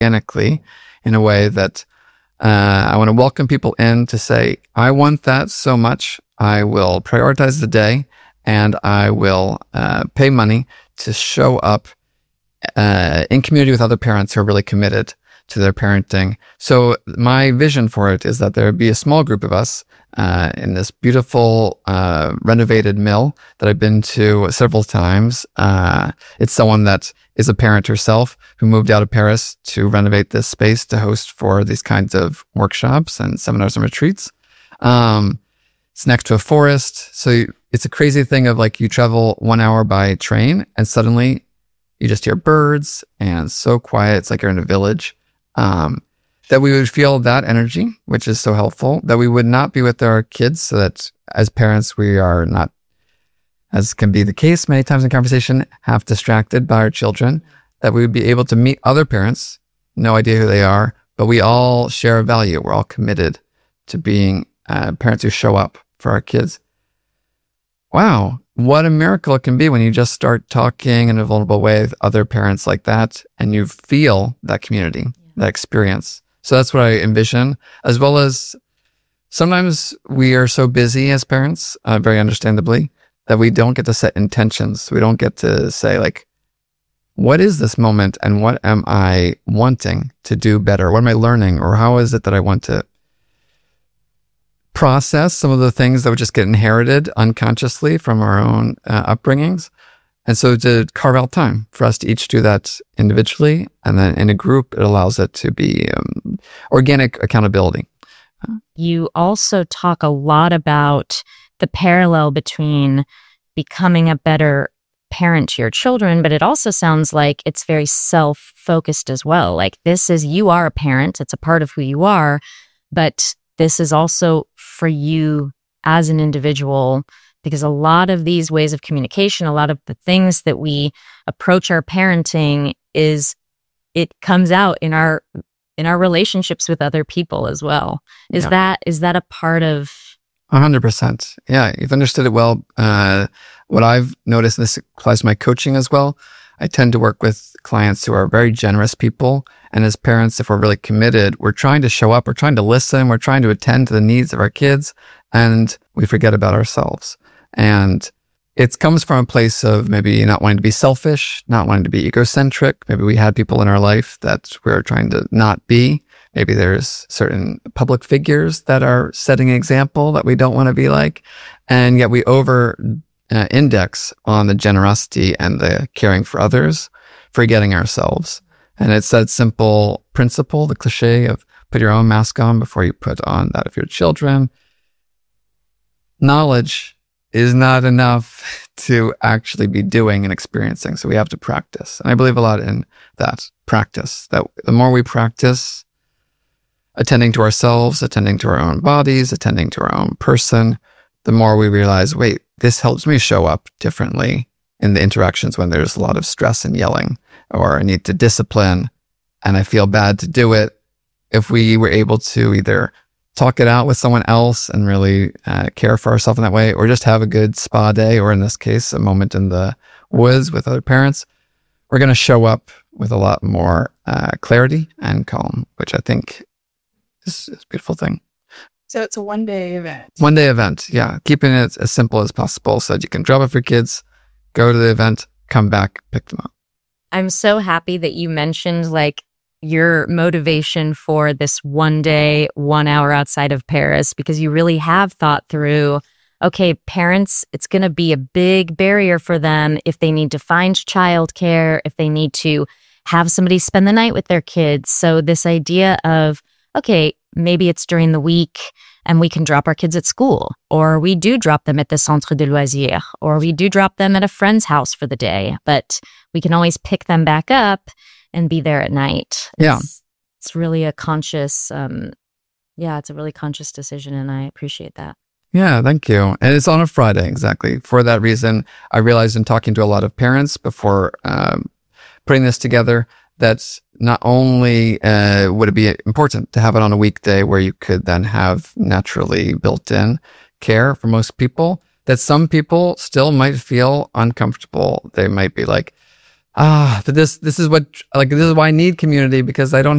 organically in a way that I want to welcome people in to say, I want that so much. I will prioritize the day and I will pay money to show up in community with other parents who are really committed to their parenting. So my vision for it is that there would be a small group of us in this beautiful renovated mill that I've been to several times. It's someone that is a parent herself who moved out of Paris to renovate this space to host for these kinds of workshops and seminars and retreats. It's next to a forest. So it's a crazy thing of like you travel 1 hour by train and suddenly you just hear birds and it's so quiet. It's like you're in a village. That we would feel that energy, which is so helpful, that we would not be with our kids so that as parents, we are not, as can be the case many times in conversation, half distracted by our children, that we would be able to meet other parents, no idea who they are, but we all share a value. We're all committed to being parents who show up for our kids. Wow, what a miracle it can be when you just start talking in a vulnerable way with other parents like that, and you feel that community, that experience. So that's what I envision, as well as sometimes we are so busy as parents, very understandably, that we don't get to set intentions. We don't get to say like, what is this moment and what am I wanting to do better? What am I learning? Or how is it that I want to process some of the things that would just get inherited unconsciously from our own upbringings? And so to carve out time for us to each do that individually, and then in a group, it allows it to be organic accountability. You also talk a lot about the parallel between becoming a better parent to your children, but it also sounds like it's very self-focused as well. Like you are a parent, it's a part of who you are, but this is also for you as an individual, because a lot of these ways of communication, a lot of the things that we approach our parenting it comes out in our relationships with other people as well. Is that a part of 100%? Yeah, you've understood it well. What I've noticed, and this applies to my coaching as well, I tend to work with clients who are very generous people. And as parents, if we're really committed, we're trying to show up, we're trying to listen, we're trying to attend to the needs of our kids, and we forget about ourselves. And it comes from a place of maybe not wanting to be selfish, not wanting to be egocentric. Maybe we had people in our life that we're trying to not be. Maybe there's certain public figures that are setting an example that we don't want to be like. And yet we index on the generosity and the caring for others, forgetting ourselves. And it's that simple principle, the cliche of put your own mask on before you put on that of your children. Knowledge is not enough to actually be doing and experiencing. So we have to practice. And I believe a lot in that practice, that the more we practice attending to ourselves, attending to our own bodies, attending to our own person, the more we realize, wait, this helps me show up differently in the interactions when there's a lot of stress and yelling, or I need to discipline and I feel bad to do it. If we were able to either talk it out with someone else and really care for ourselves in that way, or just have a good spa day, or in this case, a moment in the woods with other parents, we're going to show up with a lot more clarity and calm, which I think is a beautiful thing. So it's a one-day event. One-day event, yeah. Keeping it as simple as possible so that you can drop off your kids, go to the event, come back, pick them up. I'm so happy that you mentioned like your motivation for this 1 day, 1 hour outside of Paris, because you really have thought through, okay, parents, it's going to be a big barrier for them if they need to find childcare, if they need to have somebody spend the night with their kids. So this idea of, okay, maybe it's during the week and we can drop our kids at school, or we do drop them at the Centre de Loisirs, or we do drop them at a friend's house for the day, but we can always pick them back up and be there at night. It's really a conscious, it's a really conscious decision, and I appreciate that. Yeah, thank you. And it's on a Friday, exactly. For that reason, I realized in talking to a lot of parents before putting this together, that not only would it be important to have it on a weekday where you could then have naturally built-in care for most people, that some people still might feel uncomfortable. They might be like, but this is why I need community, because I don't